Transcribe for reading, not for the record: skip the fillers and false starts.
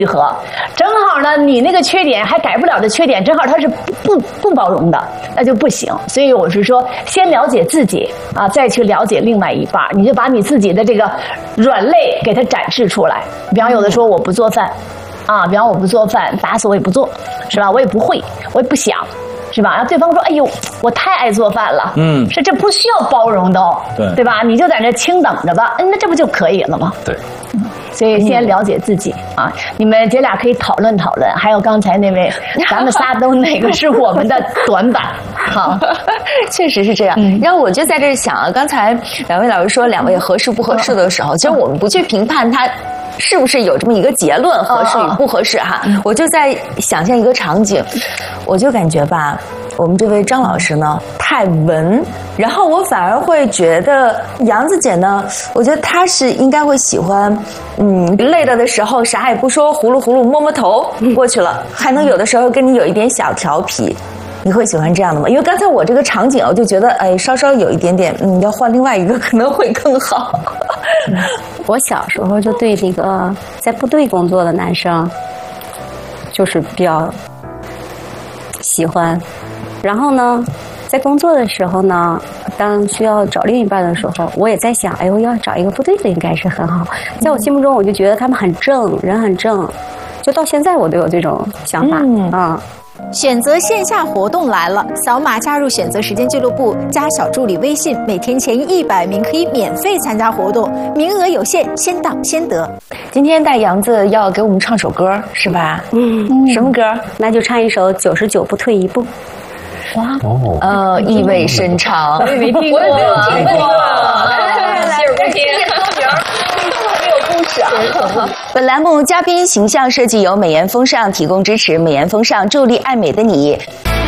合，正好呢，你那个缺点还改不了的缺点，正好他是不包容的，那就不行。所以我是说，先了解自己啊，再去了解另外一半，你就把你自己的这个软肋给他展示出来。比方有的说我不做饭，啊，比方我不做饭，打死我也不做，是吧？我也不会，我也不想。是吧？然后对方说：“哎呦，我太爱做饭了。”是这不需要包容的哦，对吧？你就在那清等着吧，那这不就可以了吗？ 对。 所以先了解自己啊！你们姐俩可以讨论讨论。还有刚才那位，咱们仨都哪个是我们的短板？好， 确实是这样。然后我就在这想啊，刚才两位老师说两位合适不合适的时候，其实我们不去评判他是不是有这么一个结论，合适与不合适哈。我就在想象一个场景，我就感觉吧，我们这位张老师呢太文，然后我反而会觉得杨子姐呢，我觉得她是应该会喜欢，累了的时候啥也不说，呼噜呼噜摸摸头过去了，还能有的时候跟你有一点小调皮。你会喜欢这样的吗？因为刚才我这个场景，我就觉得，哎，稍稍有一点点，要换另外一个可能会更好。 我小时候就对那个在部队工作的男生，就是比较喜欢。然后呢，在工作的时候呢，当需要找另一半的时候，我也在想，哎呦，要找一个部队的应该是很好。在我心目中，我就觉得他们很正，人很正，就到现在我都有这种想法啊。 选择线下活动来了，扫码加入选择时间俱乐部，加小助理微信，每天前100名可以免费参加活动，名额有限，先到先得。 今天大杨子要给我们唱首歌，是吧？什么歌？ 那就唱一首《99不退一步》。 哇，意味深长。 我也没听过， 我也没有听过。 洗耳恭听。 本栏目嘉宾形象设计由美颜风尚提供支持，美颜风尚助力爱美的你。